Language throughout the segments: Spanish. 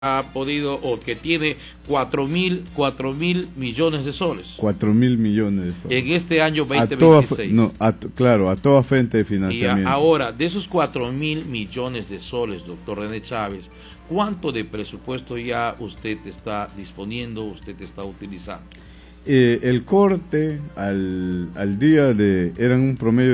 ha podido o que tiene 4.000 millones de soles. 4.000 millones de soles. En este año 2026. Claro, a toda fuente de financiamiento. Y ahora, de esos 4.000 millones de soles, doctor René Chávez, ¿cuánto de presupuesto ya usted está disponiendo, usted está utilizando? El corte al día eran un promedio de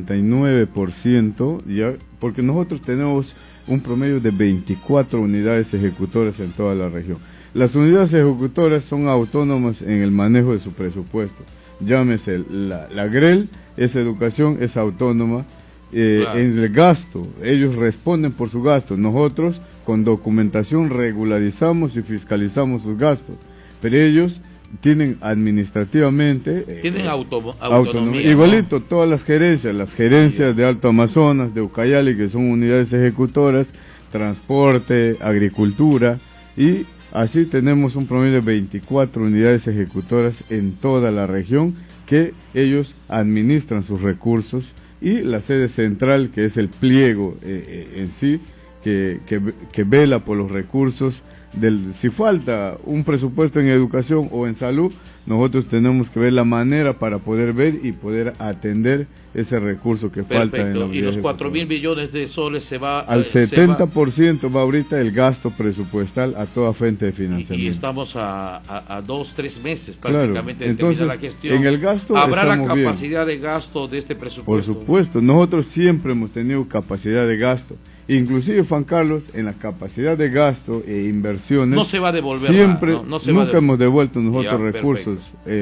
79%, ya, porque nosotros tenemos un promedio de 24 unidades ejecutoras en toda la región. Las unidades ejecutoras son autónomas en el manejo de su presupuesto. Llámese, la GREL es educación, es autónoma. Claro. En el gasto, ellos responden por su gasto. Nosotros con documentación regularizamos y fiscalizamos sus gastos, pero ellos tienen administrativamente tienen autonomía, igualito, ¿no? Todas las gerencias de Alto Amazonas, de Ucayali, que son unidades ejecutoras, transporte, agricultura, y así tenemos un promedio de 24 unidades ejecutoras en toda la región, que ellos administran sus recursos, y la sede central, que es el pliego en sí, que vela por los recursos. Si falta un presupuesto en educación o en salud, nosotros tenemos que ver la manera para poder ver y poder atender ese recurso que falta en la y los 4.000 millones de soles se va al 70% va ahorita el gasto presupuestal a toda fuente de financiamiento. Y estamos a 2-3 meses prácticamente. Claro. Entonces, la gestión. En el gasto ¿habrá la capacidad de gasto de este presupuesto? Por supuesto, nosotros siempre hemos tenido capacidad de gasto. Inclusive, Juan Carlos, en la capacidad de gasto e inversiones, no se va a devolver siempre, nunca hemos devuelto nosotros recursos,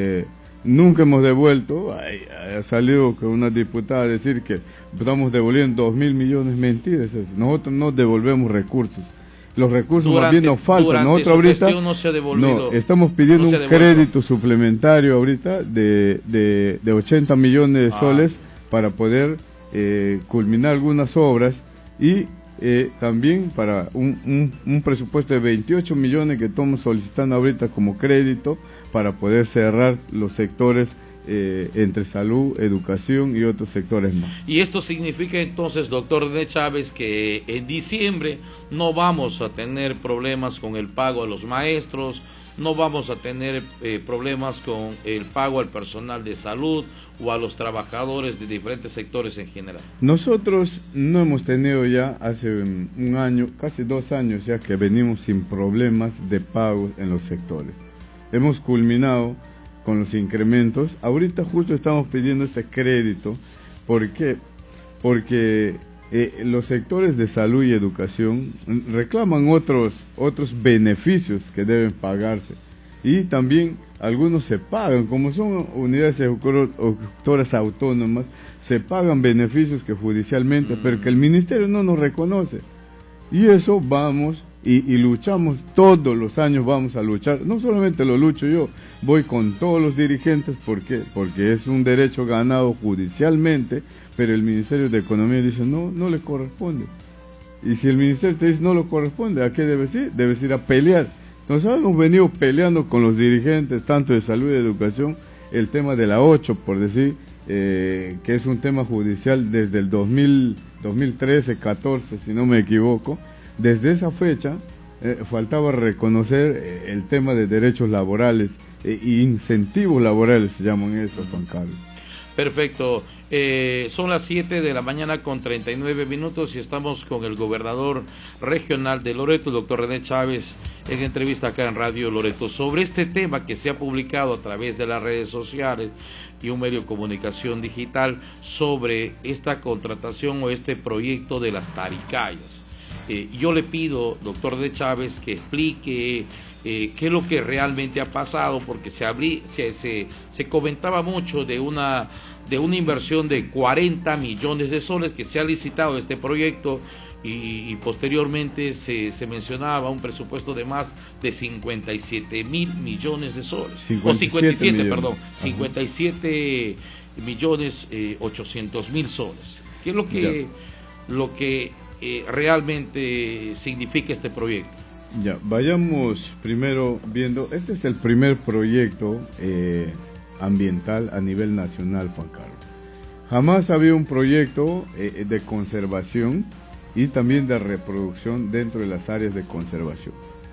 nunca hemos devuelto. Ha salido que una diputada a decir que estamos devolviendo 2.000 millones, mentiras, nosotros no devolvemos recursos. Los recursos más bien nos faltan. Nosotros ahorita estamos pidiendo un crédito suplementario ahorita de 80 millones de soles para poder culminar algunas obras, y también para un presupuesto de 28 millones que estamos solicitando ahorita como crédito para poder cerrar los sectores entre salud, educación y otros sectores más. Y esto significa entonces, doctor René Chávez, que en diciembre no vamos a tener problemas con el pago a los maestros, no vamos a tener problemas con el pago al personal de salud o a los trabajadores de diferentes sectores en general. Nosotros no hemos tenido ya hace un año, casi 2 años ya que venimos sin problemas de pago en los sectores. Hemos culminado con los incrementos. Ahorita justo estamos pidiendo este crédito. ¿Por qué? Porque los sectores de salud y educación reclaman otros beneficios que deben pagarse, y también algunos se pagan, como son unidades ejecutoras autónomas, se pagan beneficios que judicialmente, pero que el ministerio no nos reconoce, y eso vamos y luchamos todos los años, vamos a luchar. No solamente lo lucho yo, voy con todos los dirigentes. ¿Por qué? Porque es un derecho ganado judicialmente, pero el Ministerio de Economía dice no le corresponde. Y si el ministerio te dice no lo corresponde, ¿a qué debes ir? Debes ir a pelear. Entonces hemos venido peleando con los dirigentes tanto de salud y de educación el tema de la 8, por decir, que es un tema judicial desde el 2013, 14, si no me equivoco. Desde esa fecha faltaba reconocer el tema de derechos laborales e incentivos laborales, se llaman eso, Juan Carlos. Perfecto. Son las 7 de la mañana con 39 minutos y estamos con el gobernador regional de Loreto, el doctor René Chávez, en entrevista acá en Radio Loreto, sobre este tema que se ha publicado a través de las redes sociales y un medio de comunicación digital sobre esta contratación o este proyecto de las taricayas. Yo le pido, doctor René Chávez, que explique qué es lo que realmente ha pasado, porque se comentaba mucho de una inversión de 40 millones de soles que se ha licitado este proyecto, y posteriormente se mencionaba un presupuesto de más de 57 mil millones de soles. 57 millones 800 mil soles. ¿Qué es lo que realmente significa este proyecto? Ya, vayamos primero viendo, este es el primer proyecto ambiental a nivel nacional, Juan Carlos. Jamás había un proyecto de conservación y también de reproducción dentro de las áreas de conservación.